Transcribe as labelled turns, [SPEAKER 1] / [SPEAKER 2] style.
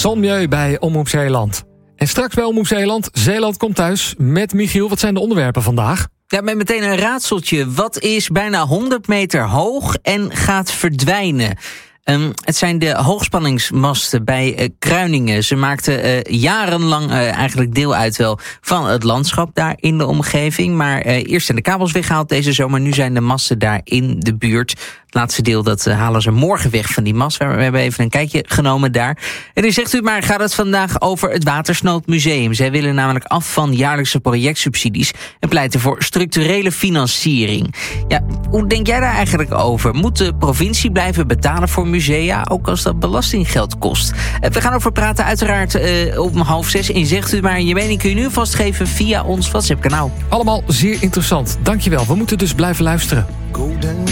[SPEAKER 1] Sanmieu bij Omroep Zeeland. En straks bij Omroep Zeeland, Zeeland komt thuis met Michiel. Wat zijn de onderwerpen vandaag?
[SPEAKER 2] Ja, met meteen een raadseltje. Wat is bijna 100 meter hoog en gaat verdwijnen? Het zijn de hoogspanningsmasten bij Kruiningen. Ze maakten jarenlang eigenlijk deel uit wel van het landschap daar in de omgeving. Maar eerst zijn de kabels weggehaald deze zomer. Nu zijn de masten daar in de buurt. Het laatste deel dat halen ze morgen weg van die mast. We hebben even een kijkje genomen daar. En dan zegt u maar, gaat het vandaag over het Watersnoodmuseum. Zij willen namelijk af van jaarlijkse projectsubsidies en pleiten voor structurele financiering. Ja, hoe denk jij daar eigenlijk over? Moet de provincie blijven betalen voor musea, ook als dat belastinggeld kost? We gaan over praten uiteraard om 5:30. En zegt u maar, je mening kun je nu vastgeven via ons WhatsApp-kanaal.
[SPEAKER 1] Allemaal zeer interessant. Dankjewel. We moeten dus blijven luisteren.
[SPEAKER 3] Golden